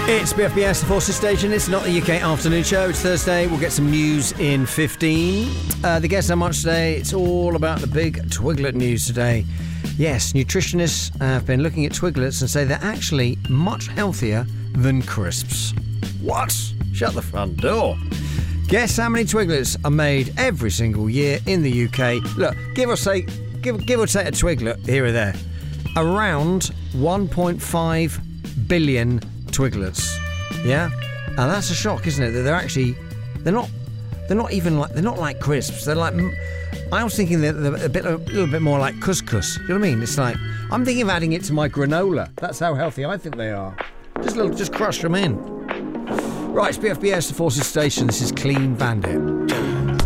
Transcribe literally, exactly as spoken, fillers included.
It's B F B S, the Forces Station. It's not the U K afternoon show. It's Thursday. We'll get some news in fifteen. Uh, the guess how much today? It's all about the big Twiglet news today. Yes, nutritionists have been looking at Twiglets and say they're actually much healthier than crisps. What? Shut the front door. Guess how many Twiglets are made every single year in the U K? Look, give or take, give, give or take a Twiglet here or there. Around one point five billion Twiglets. Yeah? Now that's a shock, isn't it? That they're actually, they're not, they're not even like, they're not like crisps. They're like, I was thinking they're, they're a bit, a little bit more like couscous. You know what I mean? It's like, I'm thinking of adding it to my granola. That's how healthy I think they are. Just a little, just crush them in. Right, it's B F B S, the Forces Station. This is Clean Bandit.